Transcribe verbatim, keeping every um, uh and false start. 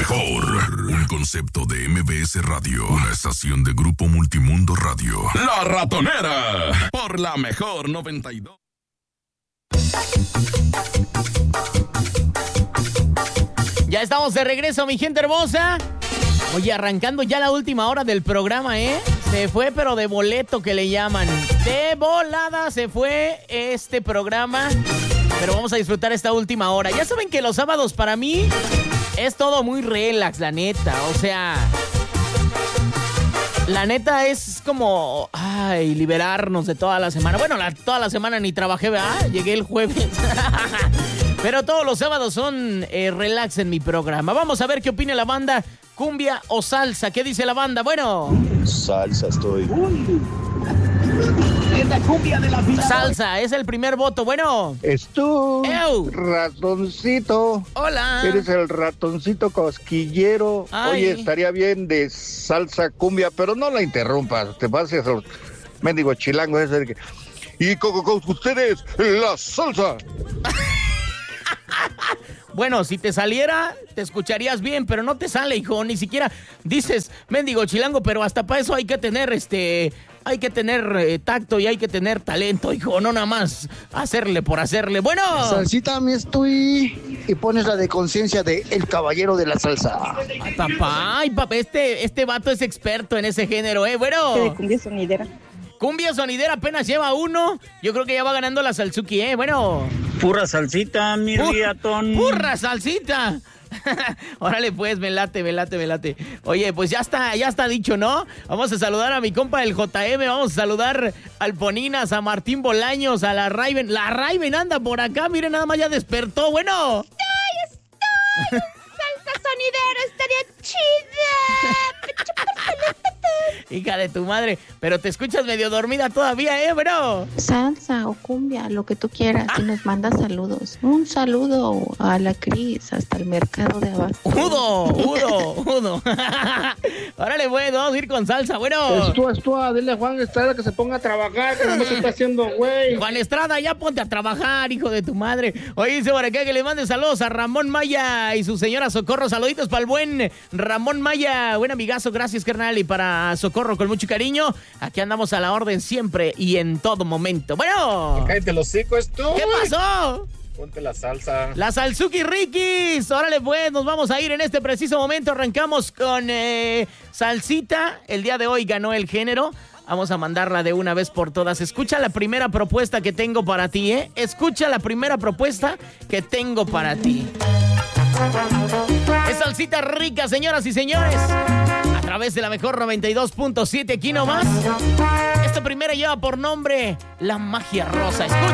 mejor. Un concepto de M B S Radio. Una estación de Grupo Multimundo Radio. La Ratonera. Por la mejor noventa y dos. Ya estamos de regreso, mi gente hermosa. Oye, arrancando ya la última hora del programa, ¿eh? Se fue, pero de boleto que le llaman. De volada se fue este programa. Pero vamos a disfrutar esta última hora. Ya saben que los sábados para mí es todo muy relax, la neta. O sea, la neta es como, ay, liberarnos de toda la semana. Bueno, la, toda la semana ni trabajé, ¿verdad? Llegué el jueves. Pero todos los sábados son eh, relax en mi programa. Vamos a ver qué opina la banda, cumbia o salsa. ¿Qué dice la banda? Bueno. Salsa estoy. Es la cumbia de la vida. Salsa, es el primer voto. Bueno. Es tú, ¡Ew! ratoncito. Hola. Eres el ratoncito cosquillero. Ay. Oye, estaría bien de salsa cumbia, pero no la interrumpas. Te pases al mendigo chilango ese de que... Y con, con ustedes, la salsa. Bueno, si te saliera, te escucharías bien, pero no te sale, hijo. Ni siquiera dices, mendigo chilango, pero hasta para eso hay que tener, este... Hay que tener eh, tacto y hay que tener talento, hijo. No nada más hacerle por hacerle. Bueno. Salsita, mi estoy... Y pones la de conciencia de El Caballero de la Salsa. Ay, papá, ay, papá, este, este vato es experto en ese género, ¿eh? Bueno. De cumbia sonidera. Cumbia sonidera apenas lleva uno. Yo creo que ya va ganando la Salsuki, ¿eh? Bueno. Pura salsita, mi Pu- riatón. ¡Purra salsita! Órale pues, me late, me late, me late. Oye, pues ya está, ya está dicho, ¿no? Vamos a saludar a mi compa del J M, vamos a saludar al Poninas, a Martín Bolaños, a la Raven. La Raven anda por acá, miren, nada más ya despertó, bueno. ¡Estoy, estoy! ¡Salsa sonidera estaría chida! Hija de tu madre, pero te escuchas medio dormida todavía, ¿eh, bro? Salsa o cumbia, lo que tú quieras, y nos manda saludos. Un saludo a la Cris hasta el mercado de abasto. Udo, Udo, Udo. Órale, pues, vamos a ir con salsa, bueno. Esto, esto, dile a Juan Estrada que se ponga a trabajar, que no se está haciendo güey. Juan Estrada, ya ponte a trabajar, hijo de tu madre. Oye, dice por acá que le mande saludos a Ramón Maya y su señora Socorro. Saluditos para el buen Ramón Maya. Buen amigazo, gracias, carnal. Y para Socorro, con mucho cariño. Aquí andamos a la orden siempre y en todo momento. Bueno. Cállate los hocico, esto. ¿Qué pasó? Ponte la salsa. La Salsuki Rikis. Órale, pues, nos vamos a ir en este preciso momento. Arrancamos con eh, Salsita. El día de hoy ganó el género. Vamos a mandarla de una vez por todas. Escucha la primera propuesta que tengo para ti, ¿eh? Escucha la primera propuesta que tengo para ti. Es Salsita Rica, señoras y señores. A través de la mejor noventa y dos punto siete, aquí nomás. Esta primera lleva por nombre La Magia Rosa. Escucha.